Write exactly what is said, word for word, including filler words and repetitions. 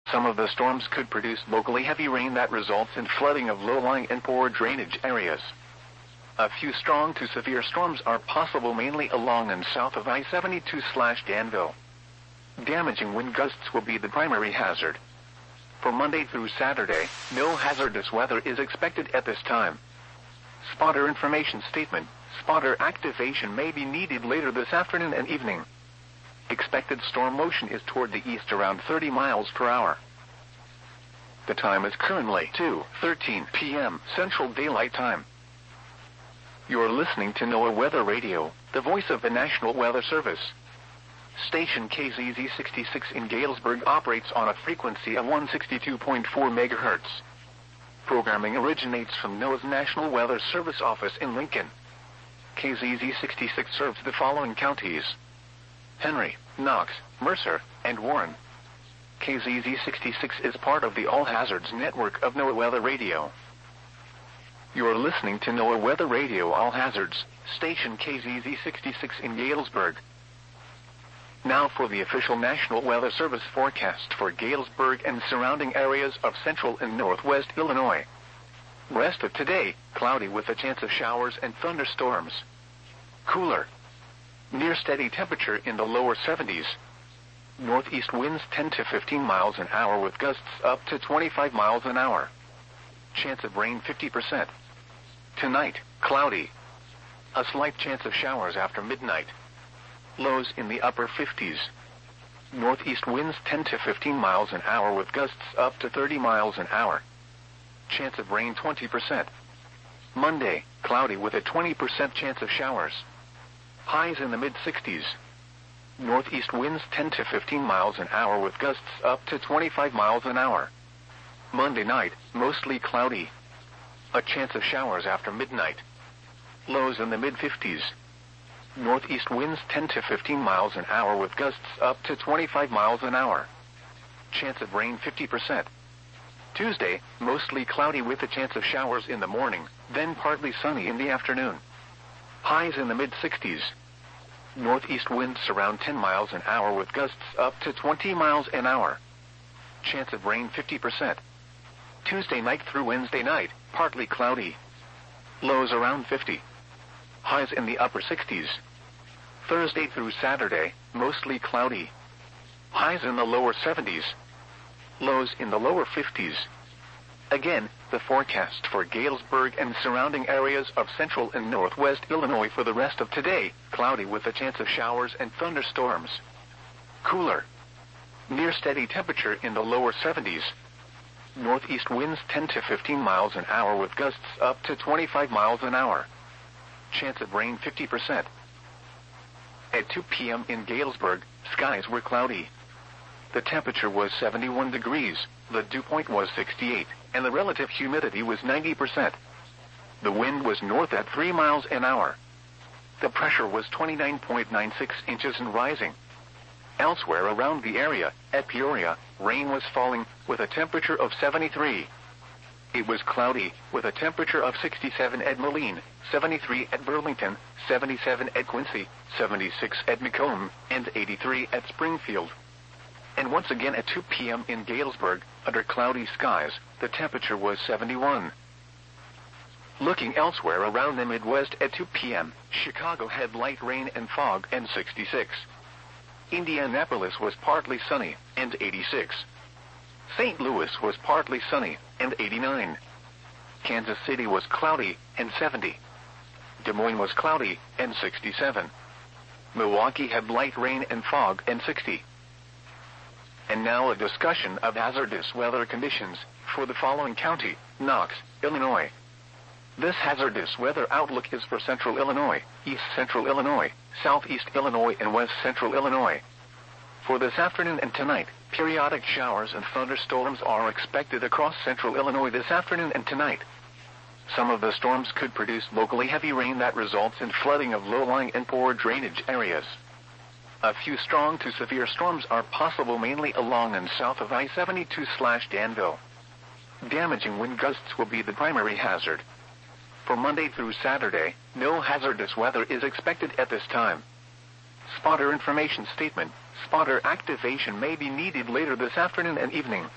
Some of the storms could produce locally heavy rain that results in flooding of low-lying and poor drainage areas. A few strong to severe storms are possible mainly along and south of I seventy-two slash Danville. Damaging wind gusts will be the primary hazard. For Monday through Saturday, no hazardous weather is expected at this time. Spotter information statement. Spotter activation may be needed later this afternoon and evening. Expected storm motion is toward the east around thirty miles per hour. The time is currently two thirteen p m Central Daylight Time. You're listening to NOAA Weather Radio, the voice of the National Weather Service. Station K Z Z sixty-six in Galesburg operates on a frequency of one sixty-two point four megahertz. Programming originates from NOAA's National Weather Service office in Lincoln. K Z Z sixty-six serves the following counties: Henry, Knox, Mercer, and Warren. K Z Z sixty-six is part of the All Hazards network of NOAA Weather Radio. You're listening to NOAA Weather Radio All Hazards, station K Z Z sixty-six in Galesburg. Now for the official National Weather Service forecast for Galesburg and surrounding areas of central and northwest Illinois. Rest of today, cloudy with a chance of showers and thunderstorms. Cooler. Near steady temperature in the lower seventies. Northeast winds ten to fifteen miles an hour with gusts up to twenty-five miles an hour. Chance of rain fifty percent. Tonight, cloudy. A slight chance of showers after midnight. Lows in the upper fifties. Northeast winds ten to fifteen miles an hour with gusts up to thirty miles an hour. Chance of rain twenty percent. Monday, cloudy with a twenty percent chance of showers. Highs in the mid-sixties. Northeast winds ten to fifteen miles an hour with gusts up to twenty-five miles an hour. Monday night, mostly cloudy. A chance of showers after midnight. Lows in the mid-fifties. Northeast winds ten to fifteen miles an hour with gusts up to twenty-five miles an hour. Chance of rain fifty percent. Tuesday, mostly cloudy with a chance of showers in the morning, then partly sunny in the afternoon. Highs in the mid-sixties. Northeast winds around ten miles an hour with gusts up to twenty miles an hour. Chance of rain fifty percent. Tuesday night through Wednesday night, partly cloudy. Lows around fifty. Highs in the upper sixties. Thursday through Saturday, mostly cloudy. Highs in the lower seventies. Lows in the lower fifties. Again, the forecast for Galesburg and surrounding areas of central and northwest Illinois for the rest of today, cloudy with a chance of showers and thunderstorms. Cooler. Near steady temperature in the lower seventies. Northeast winds ten to fifteen miles an hour with gusts up to twenty-five miles an hour. Chance of rain fifty percent. At two p m in Galesburg, skies were cloudy. The temperature was seventy-one degrees, the dew point was sixty-eight, and the relative humidity was ninety percent. The wind was north at three miles an hour. The pressure was twenty-nine point nine six inches and rising. Elsewhere around the area, at Peoria, rain was falling with a temperature of seventy-three. It was cloudy, with a temperature of sixty-seven at Moline, seventy-three at Burlington, seventy-seven at Quincy, seventy-six at Macomb, and eighty-three at Springfield. And once again at two p m in Galesburg, under cloudy skies, the temperature was seventy-one. Looking elsewhere around the Midwest at two p m, Chicago had light rain and fog and sixty-six. Indianapolis was partly sunny, and eighty-six. Saint Louis was partly sunny, and eighty-nine. Kansas City was cloudy, and seventy. Des Moines was cloudy, and sixty-seven. Milwaukee had light rain and fog, and sixty. And now a discussion of hazardous weather conditions for the following county: Knox, Illinois. This hazardous weather outlook is for central Illinois, east central Illinois, southeast Illinois, and west central Illinois. For this afternoon and tonight, periodic showers and thunderstorms are expected across central Illinois this afternoon and tonight. Some of the storms could produce locally heavy rain that results in flooding of low-lying and poor drainage areas. A few strong to severe storms are possible mainly along and south of I seventy-two slash Danville. Damaging wind gusts will be the primary hazard. For Monday through Saturday, no hazardous weather is expected at this time. Spotter information statement: spotter activation may be needed later this afternoon and evening.